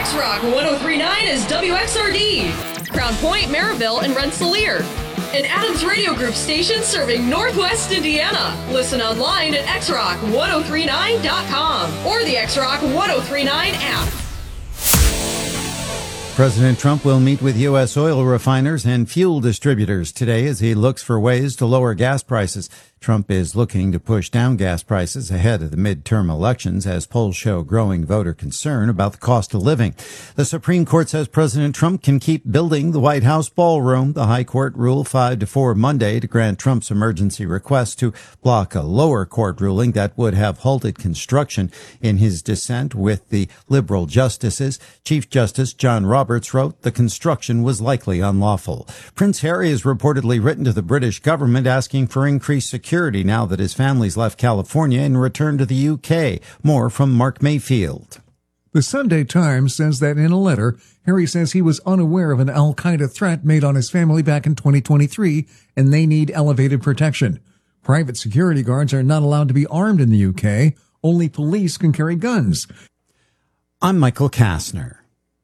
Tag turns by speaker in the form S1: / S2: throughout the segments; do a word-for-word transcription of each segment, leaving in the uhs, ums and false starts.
S1: X-Rock one oh three point nine is W X R D, Crown Point, Maryville, and Rensselaer. An Adams Radio Group station serving Northwest Indiana. Listen online at x rock ten thirty-nine dot com or the X-Rock ten thirty-nine app.
S2: President Trump will meet with U S oil refiners and fuel distributors today as he looks for ways to lower gas prices. Trump is looking to push down gas prices ahead of the midterm elections as polls show growing voter concern about the cost of living. The Supreme Court says President Trump can keep building the White House ballroom. The High Court ruled five to four Monday to grant Trump's emergency request to block a lower court ruling that would have halted construction. In his dissent with the liberal justices, Chief Justice John Roberts wrote the construction was likely unlawful. Prince Harry has reportedly written to the British government asking for increased security now that his family's left California and returned to the U K. More from Mark Mayfield.
S3: The Sunday Times says that in a letter, Harry says he was unaware of an al-Qaeda threat made on his family back in twenty twenty-three, and they need elevated protection. Private security guards are not allowed to be armed in the U K. Only police can carry guns.
S2: I'm Michael Kastner.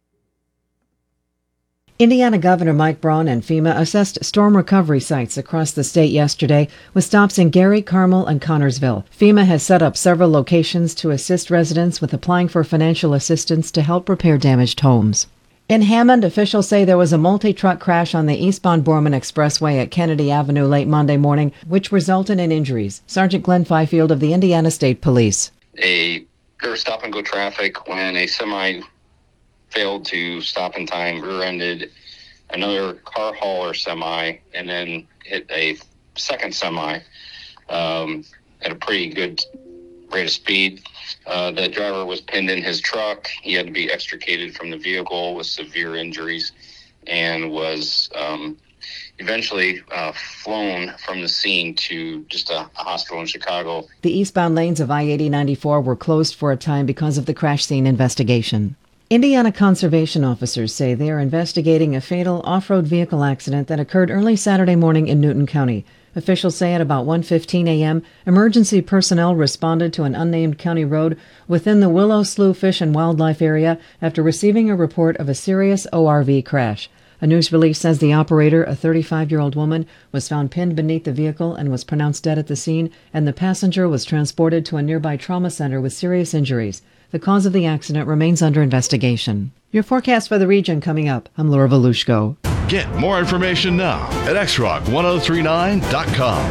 S4: Indiana Governor Mike Braun and FEMA assessed storm recovery sites across the state yesterday with stops in Gary, Carmel, and Connorsville. FEMA has set up several locations to assist residents with applying for financial assistance to help repair damaged homes. In Hammond, officials say there was a multi-truck crash on the eastbound Borman Expressway at Kennedy Avenue late Monday morning, which resulted in injuries. Sergeant Glenn Fifield of the Indiana State Police.
S5: A there was stop-and-go traffic when a semi failed to stop in time, rear-ended another car hauler semi, and then hit a second semi um, at a pretty good rate of speed. Uh, the driver was pinned in his truck. He had to be extricated from the vehicle with severe injuries and was um, eventually uh, flown from the scene to just a, a hospital in Chicago.
S4: The eastbound lanes of I eighty ninety-four were closed for a time because of the crash scene investigation. Indiana conservation officers say they are investigating a fatal off-road vehicle accident that occurred early Saturday morning in Newton County. Officials say at about one fifteen a.m., emergency personnel responded to an unnamed county road within the Willow Slough Fish and Wildlife area after receiving a report of a serious O R V crash. A news release says the operator, a thirty-five-year-old woman, was found pinned beneath the vehicle and was pronounced dead at the scene, and the passenger was transported to a nearby trauma center with serious injuries. The cause of the accident remains under investigation. Your forecast for the region coming up. I'm Laura Volushko.
S6: Get more information now at x rock ten thirty-nine dot com.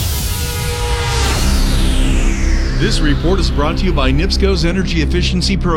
S7: This report is brought to you by NIPSCO's Energy Efficiency Program.